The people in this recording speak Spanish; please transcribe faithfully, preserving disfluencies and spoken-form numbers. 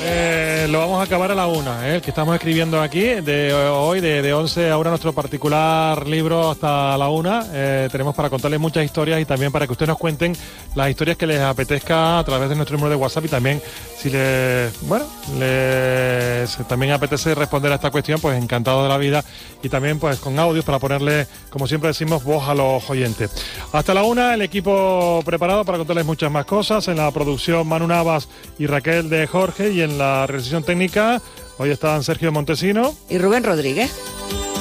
eh, lo vamos a acabar a la una, ¿eh? El que estamos escribiendo aquí, de hoy, de, de once a una, nuestro particular libro hasta la una. Eh, tenemos para contarles muchas historias y también para que ustedes nos cuenten las historias que les apetezca a través de nuestro número de WhatsApp, y también si les, bueno, les también apetece responder a esta cuestión, pues encantado de la vida, y también pues con audios para ponerle, como siempre decimos, voz a los oyentes. Hasta la una, el equipo preparado para contarles muchas más cosas. En la producción, Manu Navas y Raquel de Jorge, y en la realización técnica hoy están Sergio Montesino y Rubén Rodríguez.